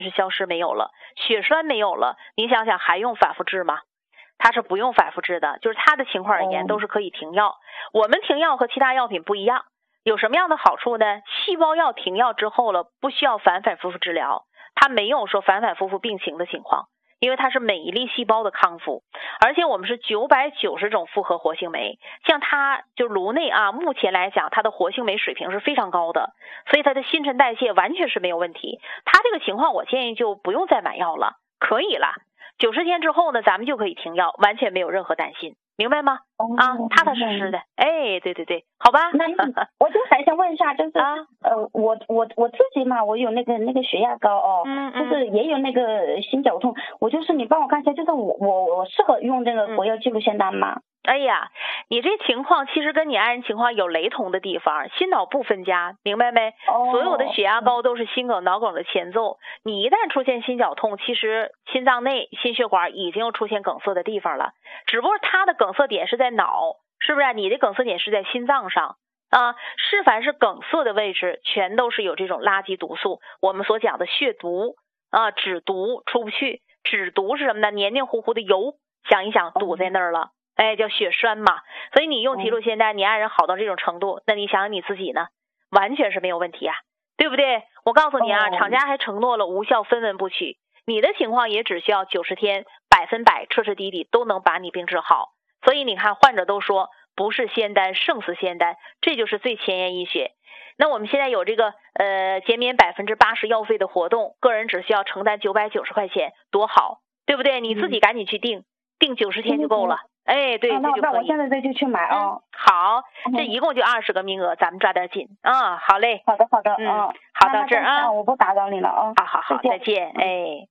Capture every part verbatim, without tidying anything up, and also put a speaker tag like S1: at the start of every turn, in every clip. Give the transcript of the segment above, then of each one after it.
S1: 是消失没有了，血栓没有了，您想想还用反复治吗？它是不用反复治的，就是它的情况而言都是可以停药。我们停药和其他药品不一样，有什么样的好处呢？细胞药停药之后了，不需要反反复复治疗，它没有说反反复复病情的情况，因为它是每一粒细胞的康复，而且我们是九百九十种复合活性酶，像它就颅内啊，目前来讲它的活性酶水平是非常高的，所以它的新陈代谢完全是没有问题。它这个情况我建议就不用再买药了，可以了。九十天之后呢，咱们就可以停药，完全没有任何担心，明白吗？
S2: 哦、
S1: 啊，踏踏实实的，哎，对对对，好吧。
S2: 那我就还想问一下，就是、
S1: 啊、
S2: 呃，我我我自己嘛，我有那个那个血压高哦，
S1: 嗯嗯，
S2: 就是也有那个心绞痛，我就是你帮我看一下，就是我我我适合用这个国药记录仙丹吗？
S1: 哎呀，你这情况其实跟你爱人情况有雷同的地方，心脑不分家，明白没？
S2: 哦、
S1: 所有的血压高都是心梗、脑梗的前奏。你一旦出现心绞痛，其实心脏内心血管已经出现梗塞的地方了，只不过它的梗塞点是在脑，是不是？你的梗塞点是在心脏上啊。是凡是梗塞的位置，全都是有这种垃圾毒素，我们所讲的血毒啊、脂毒出不去。脂毒是什么呢？黏黏糊糊的油，想一想堵在那儿了。哎，叫血栓嘛，所以你用记录仙丹，你爱人好到这种程度，那你想想你自己呢，完全是没有问题啊，对不对？我告诉你啊，厂家还承诺了无效分文不取，你的情况也只需要九十天，百分百彻彻底底都能把你病治好。所以你看，患者都说不是仙丹胜似仙丹，这就是最前沿医学。那我们现在有这个呃减免百分之八十药费的活动，个人只需要承担九百九十块钱，多好，对不对？你自己赶紧去定，定九十天就够了。哎，对，
S2: 啊、那
S1: 这就可以。
S2: 那我现在这就去买啊、哦
S1: 嗯。好，这一共就二十个名额，咱们抓点紧啊、嗯。好嘞。
S2: 好的，好的，
S1: 嗯，
S2: 嗯，
S1: 好，到这儿啊。
S2: 我不打扰你了啊。
S1: 好好好，再见，哎。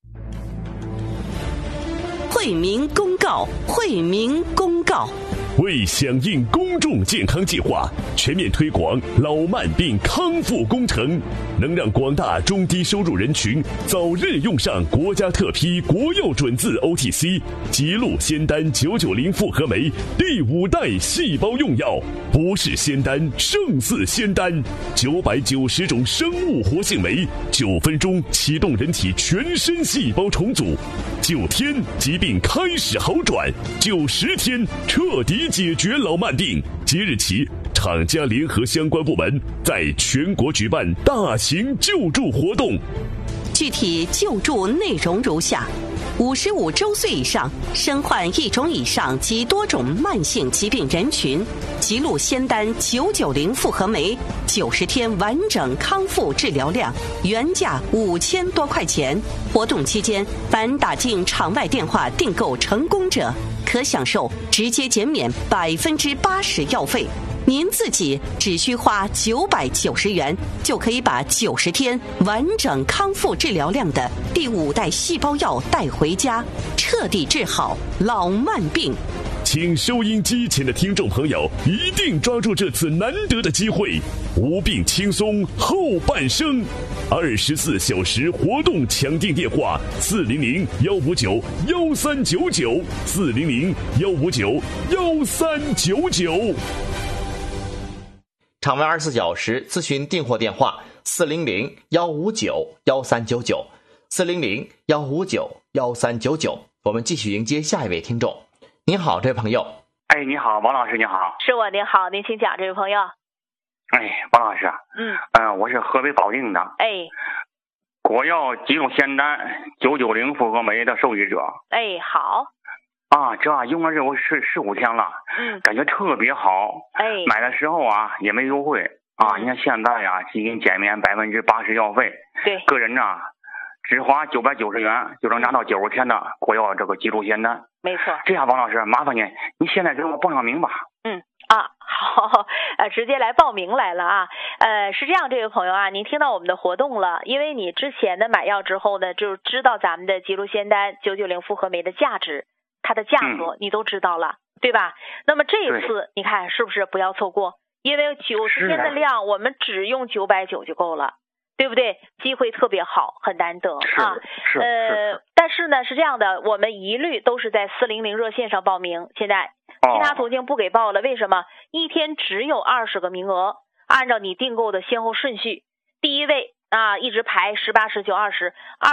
S3: 惠民公告，惠民公告。
S4: 为响应公众健康计划，全面推广老慢病康复工程，能让广大中低收入人群早日用上国家特批国药准字 O T C 吉路仙丹九九零复合酶第五代细胞用药，不是仙丹胜似仙丹，九百九十种生物活性酶，九分钟启动人体全身细胞重组，九天疾病开始好转，九十天彻底解决老慢病。即日起，厂家联合相关部门在全国举办大型救助活动。
S3: 具体救助内容如下：五十五周岁以上、身患一种以上及多种慢性疾病人群，吉路仙丹九九零复合酶九十天完整康复治疗量，原价五千多块钱。活动期间，凡打进场外电话订购成功者，可享受直接减免百分之八十药费。您自己只需花九百九十元，就可以把九十天完整康复治疗量的第五代细胞药带回家，彻底治好老慢病。
S4: 请收音机前的听众朋友一定抓住这次难得的机会，无病轻松后半生。二十四小时活动抢订电话：四零零幺五九幺三九九，四零零幺五九幺三九九。
S5: 场外二十四小时咨询订货电话：四零零幺五九幺三九九，四零零幺五九幺三九九。我们继续迎接下一位听众。您好，这位朋友。
S6: 哎，你好，王老师，你好。
S1: 是我，您好，您请讲，这位朋友。
S6: 哎，王老师。
S1: 嗯。
S6: 嗯、呃，我是河北保定的。
S1: 哎。
S6: 国药吉路仙丹九九零复合酶的受益者。
S1: 哎，好。
S6: 啊，这用了这我十十五天了，
S1: 嗯，
S6: 感觉特别好。
S1: 哎，
S6: 买的时候啊也没优惠啊，你看现在呀、啊，仅仅减免百分之八十药费。
S1: 对，
S6: 个人呢只花九百九十元就能拿到九十天的国药这个吉路仙丹。
S1: 没错。
S6: 这样，王老师，麻烦您，你现在给我报上名吧。
S1: 嗯啊，好，呃，直接来报名来了啊。呃，是这样，这位朋友啊，您听到我们的活动了，因为你之前的买药之后呢，就知道咱们的吉路仙丹九九零复合酶的价值。它的价格你都知道了、嗯、对吧？那么这一次你看是不是不要错过？因为九十天的量我们只用九百九就够了，对不对？机会特别好，很难得啊。
S6: 是
S1: 呃，但是呢是这样的，我们一律都是在四零零热线上报名，现在其他途径不给报了。为什么？一天只有二十个名额，按照你订购的先后顺序，第一位啊一直排十八、十九、二十。